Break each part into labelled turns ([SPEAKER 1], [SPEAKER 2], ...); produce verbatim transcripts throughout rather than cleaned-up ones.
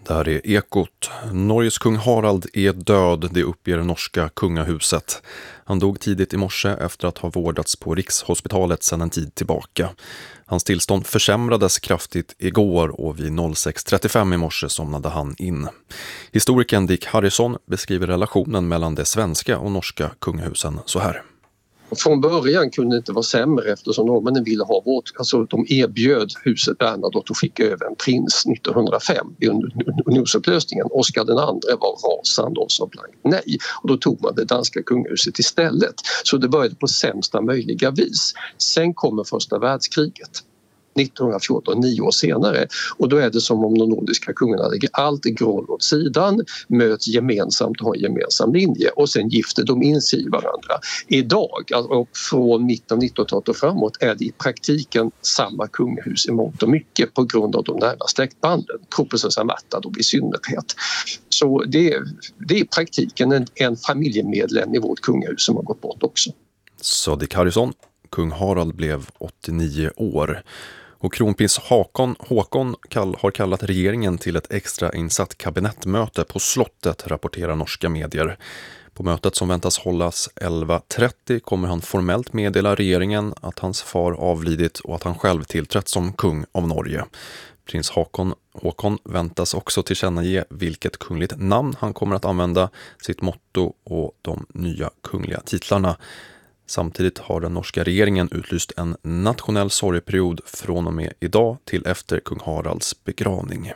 [SPEAKER 1] Det här är Ekot. Norges kung Harald är död, det uppger norska kungahuset. Han dog tidigt i morse efter att ha vårdats på Rikshospitalet sedan en tid tillbaka. Hans tillstånd försämrades kraftigt igår och vid sex trettiofem i morse somnade han in. Historikern Dick Harrison beskriver relationen mellan det svenska och norska kungahusen så här.
[SPEAKER 2] Från början kunde det inte vara sämre eftersom norrmännen ville ha vårt, alltså de erbjöd huset Bernadotte att skicka över en prins nittonhundrafem i unionsupplösningen. Oskar den andre var rasande och sa blankt nej, och då tog man det danska kungahuset istället. Så det började på sämsta möjliga vis. Sen kommer första världskriget nittonhundrafjorton, nio år senare, och då är det som om de nordiska kungarna lägger allt i grån åt sidan, möts gemensamt och har en gemensam linje och sen gifter de in sig i varandra. Idag, alltså från mitten av nittonhundratalet och framåt, är det i praktiken samma kungahus i mångt och mycket på grund av de nära släktbanden, Kronprinsessa Märta då i synnerhet. Så det, det är i praktiken en, en familjemedlem i vårt kungahus som har gått bort också.
[SPEAKER 1] Så Dick Harrison. Kung Harald blev åttionio år. Och kronprins Håkon, Håkon kall, har kallat regeringen till ett extra insatt kabinettmöte på slottet, rapporterar norska medier. På mötet som väntas hållas elva trettio kommer han formellt meddela regeringen att hans far avlidit och att han själv tillträtt som kung av Norge. Prins Håkon, Håkon väntas också tillkännage vilket kungligt namn han kommer att använda, sitt motto och de nya kungliga titlarna. Samtidigt har den norska regeringen utlyst en nationell sorgeperiod från och med idag till efter kung Haralds begravning.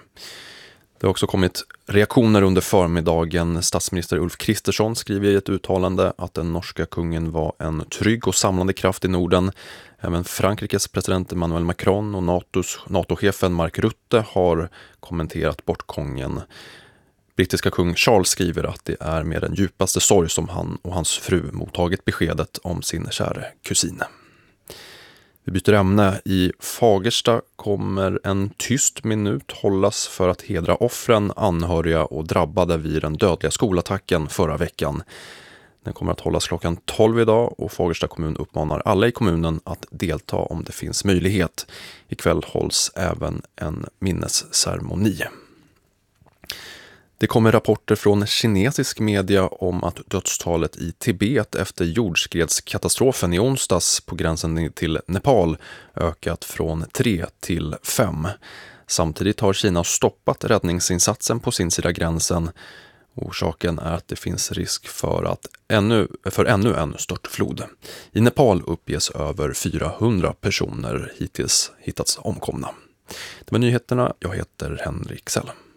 [SPEAKER 1] Det har också kommit reaktioner under förmiddagen. Statsminister Ulf Kristersson skriver i ett uttalande att den norska kungen var en trygg och samlande kraft i Norden. Även Frankrikes president Emmanuel Macron och NATOs, NATO-chefen Mark Rutte har kommenterat bortgången. Brittiska kung Charles skriver att det är med den djupaste sorg som han och hans fru mottagit beskedet om sin kära kusin. Vi byter ämne. I Fagersta kommer en tyst minut hållas för att hedra offren, anhöriga och drabbade vid den dödliga skolattacken förra veckan. Den kommer att hållas klockan tolv idag och Fagersta kommun uppmanar alla i kommunen att delta om det finns möjlighet. Ikväll hålls även en minnesceremoni. Det kommer rapporter från kinesisk media om att dödstalet i Tibet efter jordskredskatastrofen i onsdags på gränsen till Nepal ökat från tre till fem. Samtidigt har Kina stoppat räddningsinsatsen på sin sida gränsen. Orsaken är att det finns risk för, att ännu, för ännu en störtflod. I Nepal uppges över fyrahundra personer hittills hittats omkomna. Det var nyheterna. Jag heter Henrik Sell.